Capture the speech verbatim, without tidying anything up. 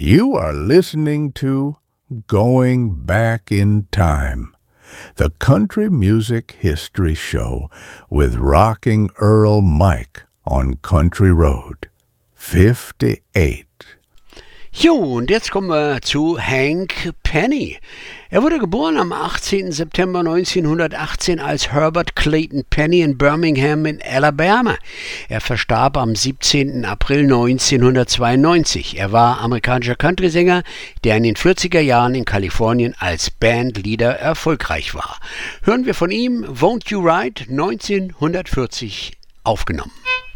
You are listening to Going Back in Time, the Country Music History Show with Rocking Earl Mike on Country Road fifty-eight. Jo, und jetzt kommen wir zu Hank Penny. Er wurde geboren am achtzehnten September neunzehnhundertachtzehn als Herbert Clayton Penny in Birmingham in Alabama. Er verstarb am siebzehnten April neunzehnhundertzweiundneunzig. Er war amerikanischer Country-Sänger, der in den vierziger Jahren in Kalifornien als Bandleader erfolgreich war. Hören wir von ihm Won't You Ride neunzehnhundertvierzig aufgenommen.